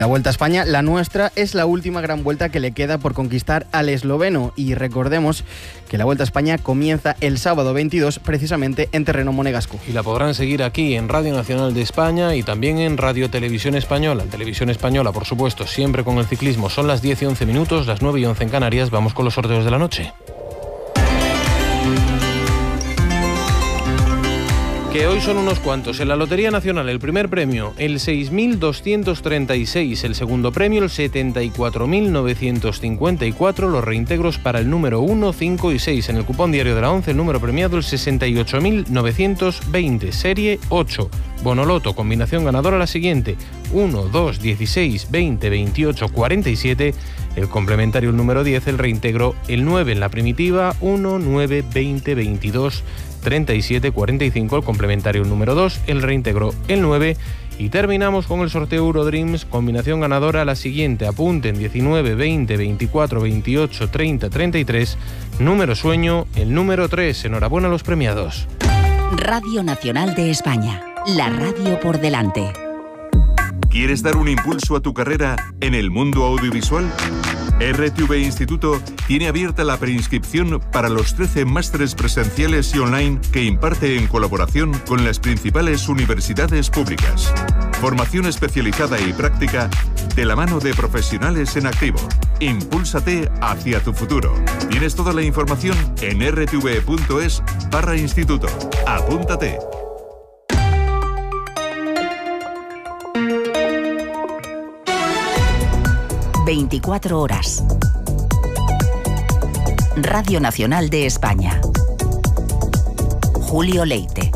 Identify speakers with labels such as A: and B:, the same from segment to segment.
A: La Vuelta a España, la nuestra, es la última gran vuelta que le queda por conquistar al esloveno. Y recordemos que la Vuelta a España comienza el sábado 22, precisamente en terreno monegasco.
B: Y la podrán seguir aquí en Radio Nacional de España y también en Radio Televisión Española. En Televisión Española, por supuesto, siempre con el ciclismo. Son las 10 y 11 minutos, las 9 y 11 en Canarias. Vamos con los sorteos de la noche. Que hoy son unos cuantos. En la Lotería Nacional, el primer premio, el 6.236. El segundo premio, el 74.954. Los reintegros para el número 1, 5 y 6. En el cupón diario de la 11, el número premiado, el 68.920. Serie 8. Bonoloto, combinación ganadora la siguiente: 1, 2, 16, 20, 28, 47. El complementario, el número 10. El reintegro, el 9. En la primitiva, 1, 9, 20, 22, 37, 45, el complementario el número 2, el reintegro el 9 y terminamos con el sorteo Eurodreams, combinación ganadora la siguiente, apunten: 19, 20, 24, 28, 30, 33, número sueño el número 3. Enhorabuena a los premiados.
C: Radio Nacional de España, la radio por delante.
D: ¿Quieres dar un impulso a tu carrera en el mundo audiovisual? RTV Instituto tiene abierta la preinscripción para los 13 másteres presenciales y online que imparte en colaboración con las principales universidades públicas. Formación especializada y práctica de la mano de profesionales en activo. Impúlsate hacia tu futuro. Tienes toda la información en rtve.es/instituto. Apúntate.
C: ...24 horas. Radio Nacional de España. Julio Leite.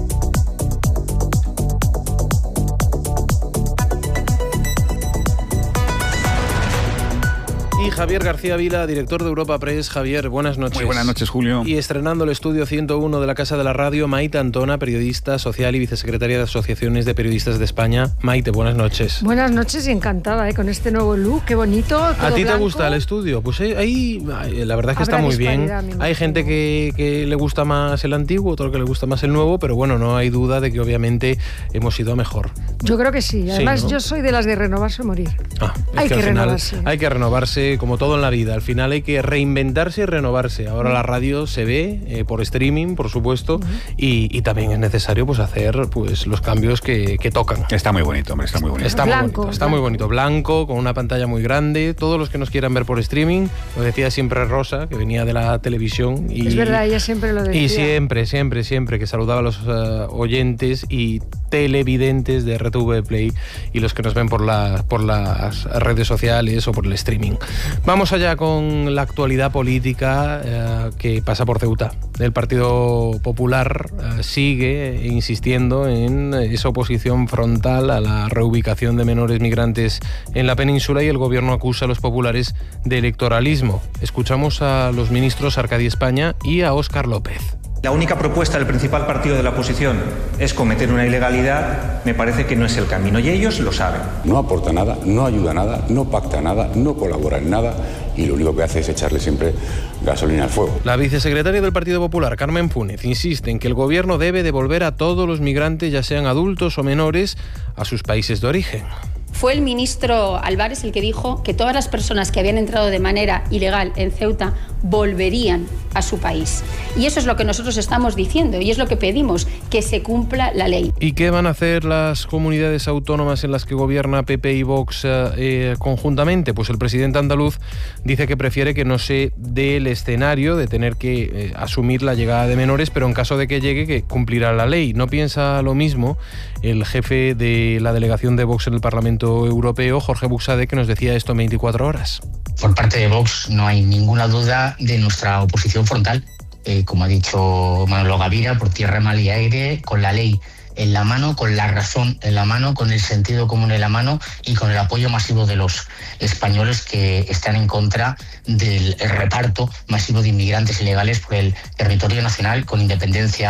B: Y Javier García Vila, director de Europa Press. Javier, buenas noches.
E: Muy buenas noches, Julio.
B: Y estrenando el estudio 101 de la Casa de la Radio, Maite Antona, periodista social y vicesecretaria de Asociaciones de Periodistas de España. Maite, buenas noches.
F: Buenas noches y encantada con este nuevo look, qué bonito.
B: ¿A ti
F: blanco.
B: te gusta el estudio? Pues ahí la verdad es que está muy bien. Hay gente que le gusta más el antiguo, otro que le gusta más el nuevo, pero bueno, no hay duda de que obviamente hemos ido a mejor.
F: Yo creo que sí. Además,
B: sí, ¿no?
F: Yo soy de las de renovarse o morir. Hay que renovarse.
B: Hay que renovarse, como todo en la vida. Al final hay que reinventarse y renovarse. Ahora la radio se ve por streaming, por supuesto, y también es necesario pues hacer pues los cambios que tocan.
E: Está muy bonito, hombre, está muy bonito.
B: Está muy bonito, blanco, con una pantalla muy grande. Todos los que nos quieran ver por streaming, lo decía siempre Rosa, que venía de la televisión. Y,
F: es verdad, ella siempre lo decía.
B: Y siempre, que saludaba a los oyentes y televidentes de RTV Play y los que nos ven por las redes sociales o por el streaming. Vamos allá con la actualidad política que pasa por Ceuta. El Partido Popular sigue insistiendo en esa oposición frontal a la reubicación de menores migrantes en la península y el gobierno acusa a los populares de electoralismo. Escuchamos a los ministros Arcadi España y a Óscar López.
G: La única propuesta del principal partido de la oposición es cometer una ilegalidad. Me parece que no es el camino y ellos lo saben.
H: No aporta nada, no ayuda a nada, no pacta nada, no colabora en nada y lo único que hace es echarle siempre gasolina al fuego.
B: La vicesecretaria del Partido Popular, Carmen Fúnez, insiste en que el gobierno debe devolver a todos los migrantes, ya sean adultos o menores, a sus países de origen.
I: Fue el ministro Álvarez el que dijo que todas las personas que habían entrado de manera ilegal en Ceuta volverían a su país. Y eso es lo que nosotros estamos diciendo y es lo que pedimos, que se cumpla la ley.
B: ¿Y qué van a hacer las comunidades autónomas en las que gobierna PP y Vox conjuntamente? Pues el presidente andaluz dice que prefiere que no se dé el escenario de tener que asumir la llegada de menores, pero en caso de que llegue, que cumplirá la ley. ¿No piensa lo mismo el jefe de la delegación de Vox en el Parlamento Europeo, Jorge Buxade, que nos decía esto en 24 horas?
J: Por parte de Vox no hay ninguna duda de nuestra oposición frontal. Como ha dicho Manolo Gavira, por tierra, mar y aire, con la ley en la mano, con la razón en la mano, con el sentido común en la mano y con el apoyo masivo de los españoles que están en contra del reparto masivo de inmigrantes ilegales por el territorio nacional, con independencia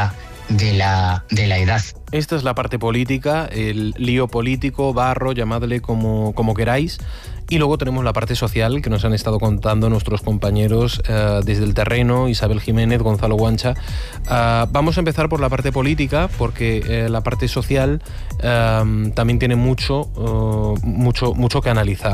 J: de la edad.
B: Esta es la parte política, el lío político, barro, llamadle como queráis. Y luego tenemos la parte social que nos han estado contando nuestros compañeros desde el terreno, Isabel Jiménez, Gonzalo Guancha. Vamos a empezar por la parte política, porque la parte social también tiene mucho que analizar.